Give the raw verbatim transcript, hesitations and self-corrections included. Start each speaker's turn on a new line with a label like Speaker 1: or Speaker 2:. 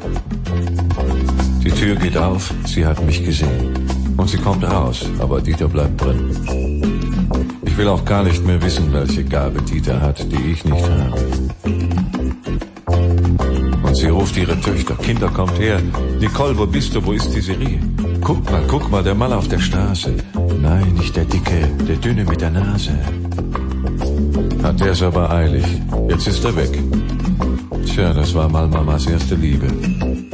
Speaker 1: Die Tür geht auf, sie hat mich gesehen. Und sie kommt raus, aber Dieter bleibt drin. Ich will auch gar nicht mehr wissen, welche Gabe Dieter hat, die ich nicht habe. Und sie ruft ihre Töchter, Kinder, kommt her. Nicole, wo bist du, wo ist die Serie? Guck mal, guck mal, der Mann auf der Straße. Nein, nicht der Dicke, der Dünne mit der Nase. Hat der's aber eilig, jetzt ist er weg. Tja, das war mal Mamas erste Liebe.